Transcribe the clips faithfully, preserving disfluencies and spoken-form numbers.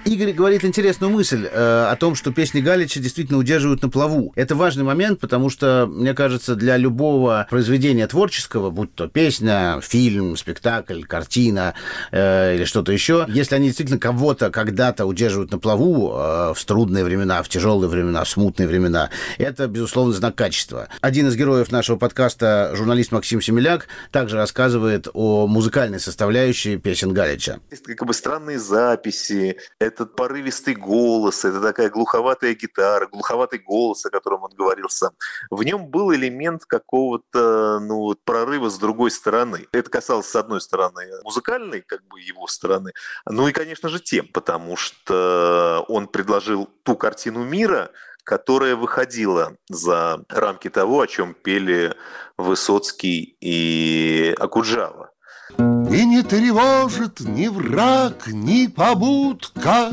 Игорь говорит интересную мысль э, о том, что песни Галича действительно удерживают на плаву. Это важный момент, потому что, мне кажется, для любого произведения творческого, будь то песня, фильм, спектакль, картина э, или что-то еще, если они действительно кого-то когда-то удерживают на плаву э, в трудные времена, в тяжелые времена, в смутные времена, это, безусловно, знак качества. Один из героев нашего подкаста, журналист Максим Семеляк, также рассказывает о музыкальной составляющей песен Галича. Это как бы странные записи, этот порывистый голос, это такая глуховатая гитара, глуховатый голос, о котором он говорил сам. В нем был элемент какого-то, ну, прорыва с другой стороны. Это касалось, с одной стороны, музыкальной, как бы, его стороны, ну и, конечно же, тем, потому что он предложил ту картину мира, которая выходила за рамки того, о чем пели Высоцкий и Окуджава. И не тревожит ни враг, ни побудка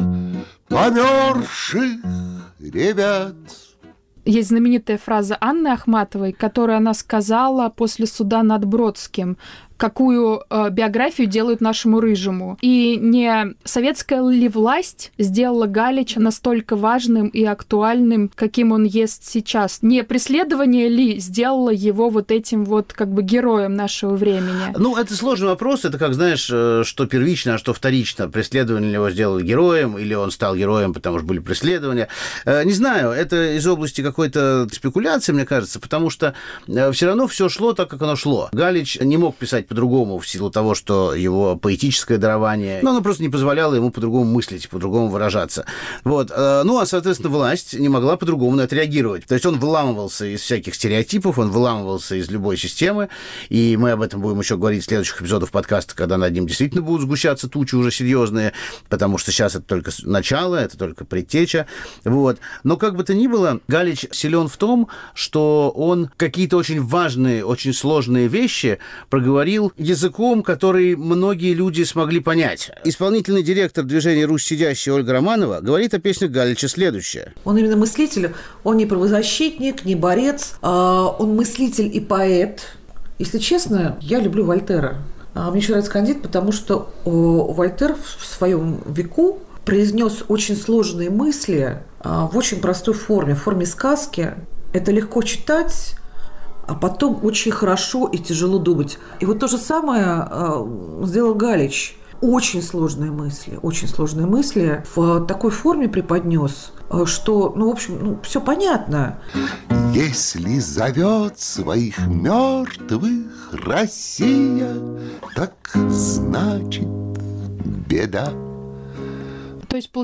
померзших ребят. Есть знаменитая фраза Анны Ахматовой, которую она сказала после суда над Бродским, какую э, биографию делают нашему Рыжему. И не советская ли власть сделала Галича настолько важным и актуальным, каким он есть сейчас? Не преследование ли сделало его вот этим вот как бы героем нашего времени? Ну, это сложный вопрос. Это как, знаешь, что первично, а что вторично. Преследование ли его сделало героем, или он стал героем, потому что были преследования. Не знаю, это из области какой-то спекуляции, мне кажется, потому что все равно все шло так, как оно шло. Галич не мог писать по-другому в силу того, что его поэтическое дарование, ну, оно просто не позволяло ему по-другому мыслить, по-другому выражаться. Вот. Ну, а, соответственно, власть не могла по-другому на это реагировать. То есть он выламывался из всяких стереотипов, он выламывался из любой системы, и мы об этом будем еще говорить в следующих эпизодах подкаста, когда над ним действительно будут сгущаться тучи уже серьезные, потому что сейчас это только начало, это только предтеча. Вот. Но как бы то ни было, Галич силен в том, что он какие-то очень важные, очень сложные вещи проговорил языком, который многие люди смогли понять. Исполнительный директор движения «Русь сидящая» Ольга Романова говорит о песнях Галича следующее. Он именно мыслитель, он не правозащитник, не борец, он мыслитель и поэт. Если честно, я люблю Вольтера. Мне еще нравится кандид, потому что Вольтер в своем веку произнес очень сложные мысли в очень простой форме, в форме сказки. Это легко читать, а потом очень хорошо и тяжело думать. И вот то же самое э, сделал Галич. Очень сложные мысли, очень сложные мысли в такой форме преподнес, что, ну, в общем, ну, все понятно. Если зовет своих мертвых Россия, так значит беда. То есть,